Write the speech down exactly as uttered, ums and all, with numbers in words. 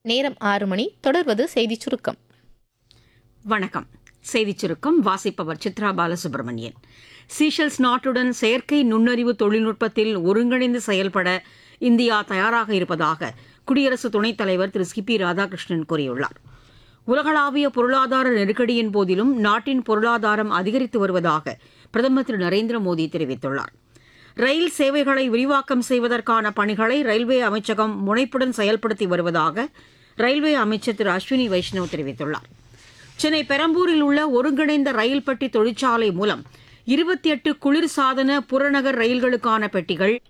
நேரம் ஆறு மணி. தொடர்வது செய்திச் சுருக்கம். வணக்கம். செய்திச் சுருக்கம் வாசிப்பவர் சித்ரா பாலசுப்ரமணியன். சீஷெல்ஸ் நாட்டுடன் செயற்கை நுண்ணறிவு தொழில்நுட்பத்தில் ஒருங்கிணைந்து செயல்பட இந்தியா தயாராக இருப்பதாக குடியரசு துணைத் தலைவர் திரு சி பி ராதாகிருஷ்ணன் கூறியுள்ளார். உலகளாவிய பொருளாதார நெருக்கடியின் போதிலும் நாட்டின் பொருளாதாரம் அதிகரித்து வருவதாக பிரதமர் திரு நரேந்திர மோடி தெரிவித்துள்ளார். ரயில் சேவைகளை விரிவாக்கம் செய்வதற்கான பணிகளை ரயில்வே அமைச்சகம் முனைப்புடன் செயல்படுத்தி வருவதாக ரயில்வே அமைச்சர் திரு அஸ்வினி வைஷ்ணவ் தெரிவித்துள்ளார். சென்னை பெரம்பூரில் உள்ள ஒருங்கிணைந்த ரயில் பெட்டி தொழிற்சாலை மூலம் இருபத்தி எட்டு குளிர்சாதன புறநகர் ரயில்களுக்கான பெட்டிகள்